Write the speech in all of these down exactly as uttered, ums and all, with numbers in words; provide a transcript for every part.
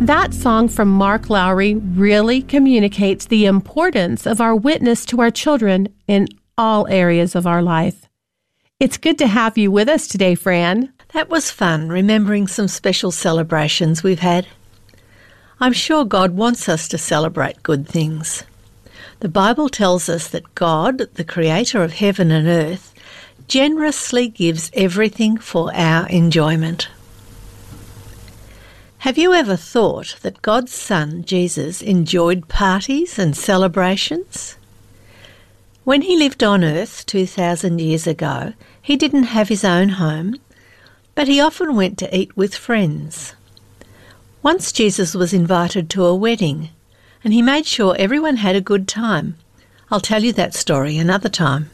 That song from Mark Lowry really communicates the importance of our witness to our children in all areas of our life. It's good to have you with us today, Fran. That was fun, remembering some special celebrations we've had. I'm sure God wants us to celebrate good things. The Bible tells us that God, the creator of heaven and earth, generously gives everything for our enjoyment. Have you ever thought that God's Son, Jesus, enjoyed parties and celebrations? When he lived on earth two thousand years ago, he didn't have his own home, but he often went to eat with friends. Once Jesus was invited to a wedding, and he made sure everyone had a good time. I'll tell you that story another time.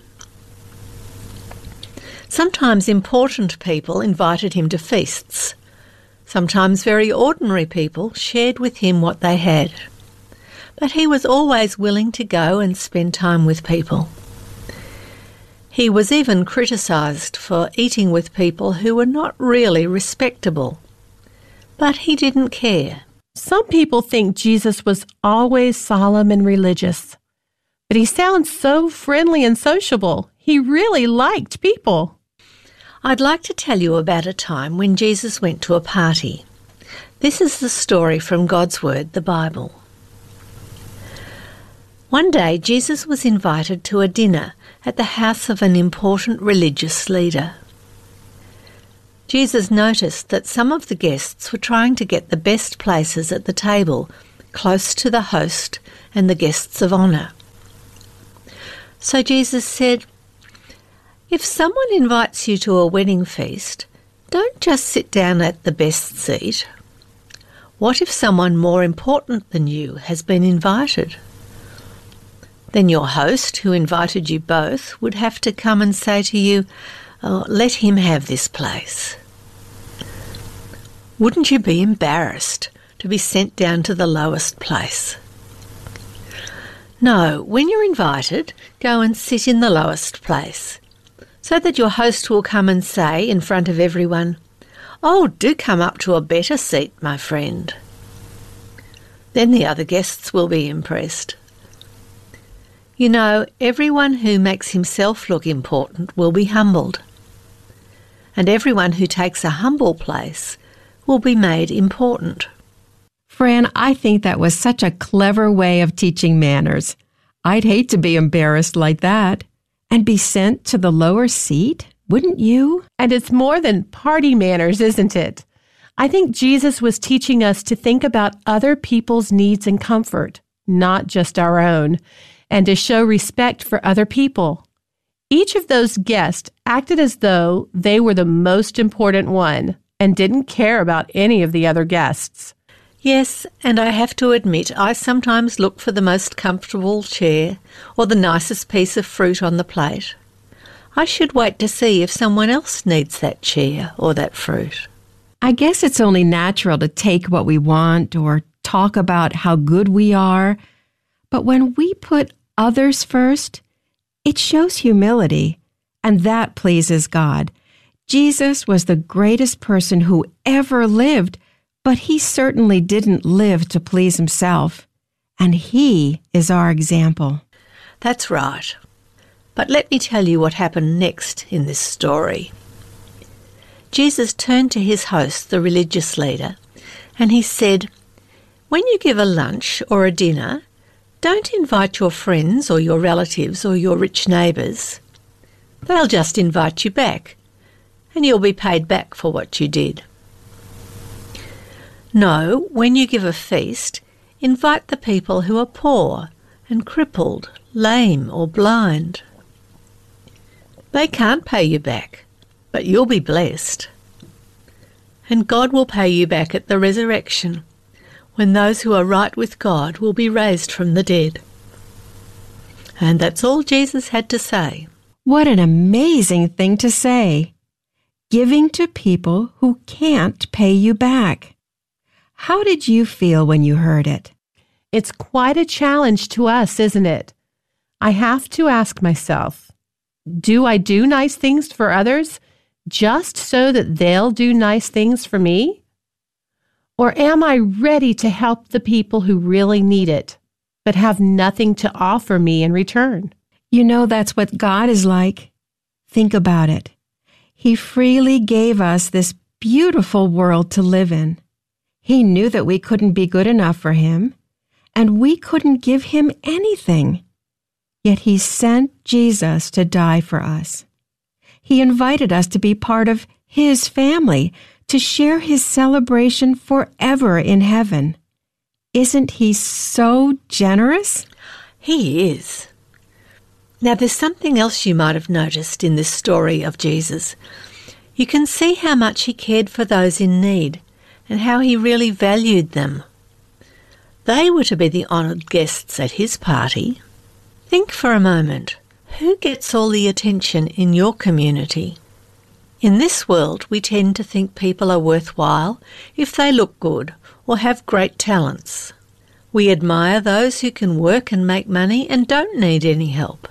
Sometimes important people invited him to feasts. Sometimes very ordinary people shared with him what they had. But he was always willing to go and spend time with people. He was even criticised for eating with people who were not really respectable. But he didn't care. Some people think Jesus was always solemn and religious, but he sounds so friendly and sociable. He really liked people. I'd like to tell you about a time when Jesus went to a party. This is the story from God's Word, the Bible. One day, Jesus was invited to a dinner at the house of an important religious leader. Jesus noticed that some of the guests were trying to get the best places at the table, close to the host and the guests of honour. So Jesus said, "If someone invites you to a wedding feast, don't just sit down at the best seat. What if someone more important than you has been invited? Then your host, who invited you both, would have to come and say to you, 'Oh, let him have this place.' Wouldn't you be embarrassed to be sent down to the lowest place? No, when you're invited, go and sit in the lowest place, so that your host will come and say in front of everyone, 'Oh, do come up to a better seat, my friend.' Then the other guests will be impressed. You know, everyone who makes himself look important will be humbled, and everyone who takes a humble place will be made important." Fran, I think that was such a clever way of teaching manners. I'd hate to be embarrassed like that and be sent to the lower seat, wouldn't you? And it's more than party manners, isn't it? I think Jesus was teaching us to think about other people's needs and comfort, not just our own, and to show respect for other people. Each of those guests acted as though they were the most important one and didn't care about any of the other guests. Yes, and I have to admit, I sometimes look for the most comfortable chair or the nicest piece of fruit on the plate. I should wait to see if someone else needs that chair or that fruit. I guess it's only natural to take what we want or talk about how good we are. But when we put others first, it shows humility, and that pleases God. Jesus was the greatest person who ever lived, but he certainly didn't live to please himself. And he is our example. That's right. But let me tell you what happened next in this story. Jesus turned to his host, the religious leader, and he said, "When you give a lunch or a dinner, don't invite your friends or your relatives or your rich neighbours. They'll just invite you back, and you'll be paid back for what you did. No, when you give a feast, invite the people who are poor and crippled, lame or blind. They can't pay you back, but you'll be blessed. And God will pay you back at the resurrection, when those who are right with God will be raised from the dead." And that's all Jesus had to say. What an amazing thing to say. Giving to people who can't pay you back. How did you feel when you heard it? It's quite a challenge to us, isn't it? I have to ask myself, do I do nice things for others just so that they'll do nice things for me? Or am I ready to help the people who really need it, but have nothing to offer me in return? You know, that's what God is like. Think about it. He freely gave us this beautiful world to live in. He knew that we couldn't be good enough for Him, and we couldn't give Him anything. Yet He sent Jesus to die for us. He invited us to be part of His family, to share His celebration forever in heaven. Isn't He so generous? He is. Now, there's something else you might have noticed in this story of Jesus. You can see how much He cared for those in need and how He really valued them. They were to be the honoured guests at His party. Think for a moment, who gets all the attention in your community? In this world, we tend to think people are worthwhile if they look good or have great talents. We admire those who can work and make money and don't need any help.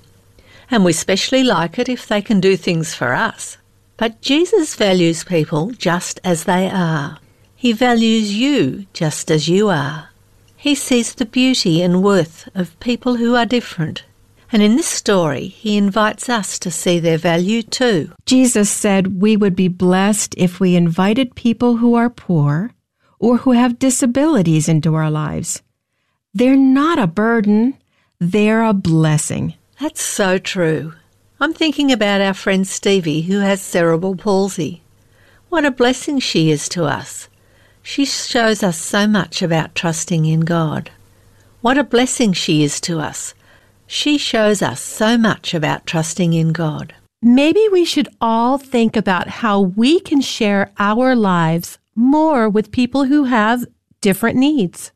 And we especially like it if they can do things for us. But Jesus values people just as they are. He values you just as you are. He sees the beauty and worth of people who are different. And in this story, He invites us to see their value too. Jesus said we would be blessed if we invited people who are poor or who have disabilities into our lives. They're not a burden, they're a blessing. That's so true. I'm thinking about our friend Stevie, who has cerebral palsy. What a blessing she is to us. She shows us so much about trusting in God. What a blessing she is to us. She shows us so much about trusting in God. Maybe we should all think about how we can share our lives more with people who have different needs.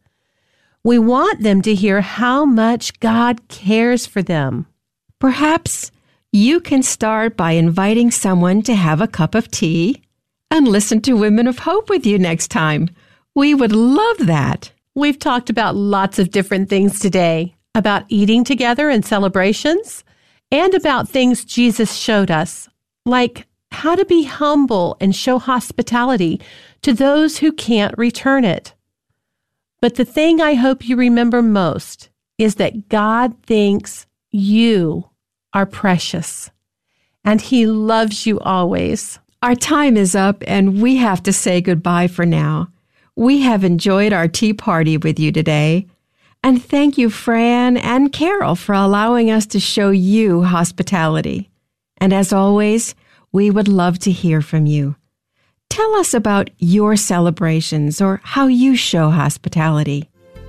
We want them to hear how much God cares for them. Perhaps you can start by inviting someone to have a cup of tea and listen to Women of Hope with you next time. We would love that. We've talked about lots of different things today, about eating together and celebrations, and about things Jesus showed us, like how to be humble and show hospitality to those who can't return it. But the thing I hope you remember most is that God thinks you are precious, and He loves you always. Our time is up, and we have to say goodbye for now. We have enjoyed our tea party with you today, and thank you, Fran and Carol, for allowing us to show you hospitality. And as always, we would love to hear from you. Tell us about your celebrations or how you show hospitality.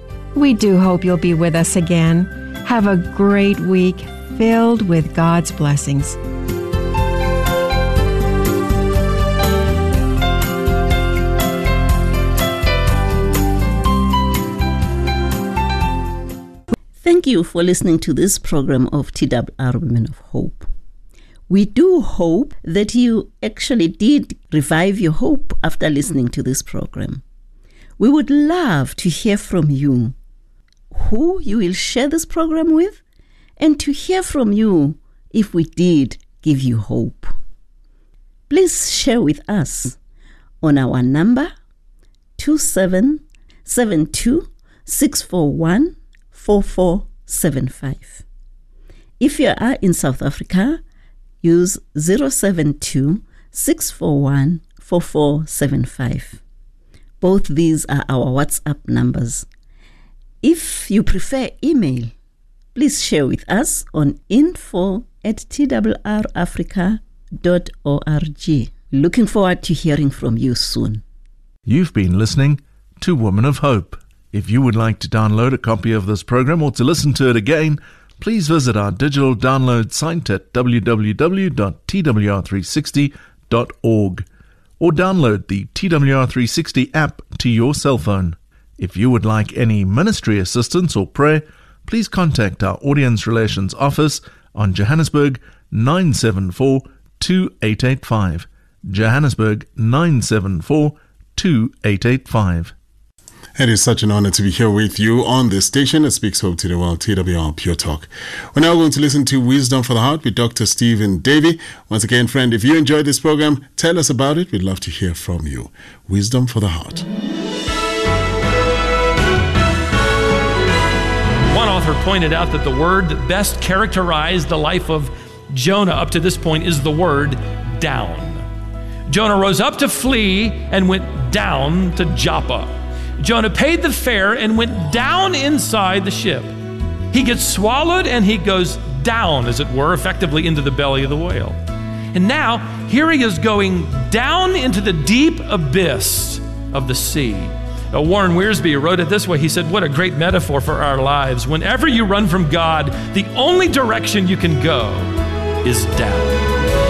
We do hope you'll be with us again. Have a great week filled with God's blessings. Thank you for listening to this program of T W R Women of Hope. We do hope that you actually did revive your hope after listening to this program. We would love to hear from you, who you will share this program with, and to hear from you if we did give you hope. Please share with us on our number two seven seven two, six four one, four four seven five. If you are in South Africa, use zero seven two, six four one, four four seven five. Both these are our WhatsApp numbers. If you prefer email, please share with us on info at t w r africa dot org. Looking forward to hearing from you soon. You've been listening to Women of Hope. If you would like to download a copy of this program or to listen to it again, please visit our digital download site at w w w dot t w r three sixty dot org or download the T W R three sixty app to your cell phone. If you would like any ministry assistance or prayer, please contact our Audience Relations Office on Johannesburg nine seven four, two eight eight five. Johannesburg nine seven four, two eight eight five. It is such an honor to be here with you on this station that speaks hope to the world, T W R Pure Talk. We're now going to listen to Wisdom for the Heart with Doctor Stephen Davey. Once again, friend, if you enjoyed this program, tell us about it. We'd love to hear from you. Wisdom for the Heart. One author pointed out that the word that best characterized the life of Jonah up to this point is the word down. Jonah rose up to flee and went down to Joppa. Jonah paid the fare and went down inside the ship. He gets swallowed and he goes down, as it were, effectively into the belly of the whale. And now, here he is going down into the deep abyss of the sea. Uh, Warren Wiersbe wrote it this way. He said, what a great metaphor for our lives. Whenever you run from God, the only direction you can go is down.